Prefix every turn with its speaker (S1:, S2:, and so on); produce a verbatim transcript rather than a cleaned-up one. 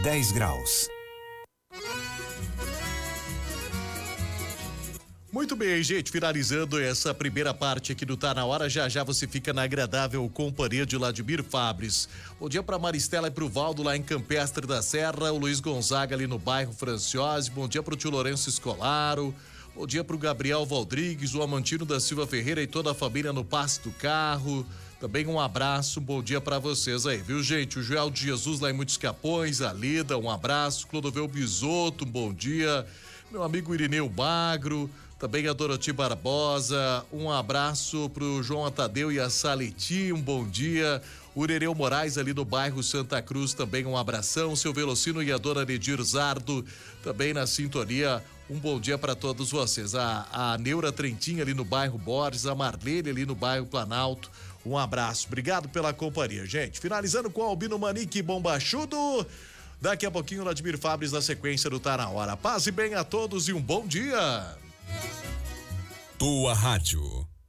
S1: dez graus.
S2: Muito bem, gente, finalizando essa primeira parte aqui do Tá Na Hora, já já você fica na agradável companhia de Vladimir Fabres. Bom dia pra Maristela e pro Valdo lá em Campestre da Serra, o Luiz Gonzaga ali no bairro Franciose, bom dia pro tio Lourenço Escolaro, bom dia pro Gabriel Valdrigues, o Amantino da Silva Ferreira e toda a família no Passo do Carro. Também um abraço, um bom dia pra vocês aí, viu, gente? O Joel de Jesus lá em Muitos Capões, a Lida, um abraço, Clodovel Bisotto, um bom dia, meu amigo Irineu Magro, também a Doroti Barbosa, um abraço pro João Atadeu e a Saleti, um bom dia. O Nereu Moraes ali do bairro Santa Cruz, também um abração. Seu Velocino e a dona Nedir Zardo, também na sintonia, um bom dia para todos vocês. A, a Neura Trentin ali no bairro Borges, a Marlene ali no bairro Planalto, um abraço. Obrigado pela companhia, gente. Finalizando com Albino Manique Bombachudo. Daqui a pouquinho, Vladimir Fabres na sequência do Tá Na Hora. Paz e bem a todos e um bom dia.
S1: Tua Rádio.